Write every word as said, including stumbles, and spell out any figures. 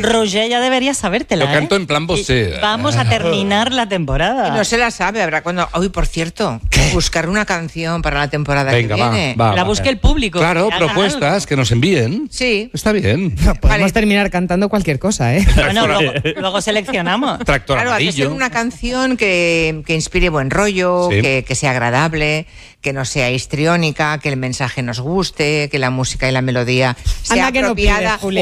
Roger ya debería sabértela. Lo canto ¿eh? en plan bossé. Vamos a terminar la temporada. Y no se la sabe, habrá cuando... Hoy, por cierto, ¿Qué? buscar una canción para la temporada Venga, que viene. va, va. La va. busque el público. Claro, que haga propuestas algo. que nos envíen. Sí. Está bien. Podemos Vale. terminar cantando cualquier cosa, ¿eh? Bueno, luego, luego seleccionamos. Tractor Claro, hay que ser amarillo. una canción que, que inspire buen rollo, Sí. que, que sea agradable, que no sea histriónica, que el mensaje nos guste, que la música y la melodía sea Anda que no pides, apropiada. Julia.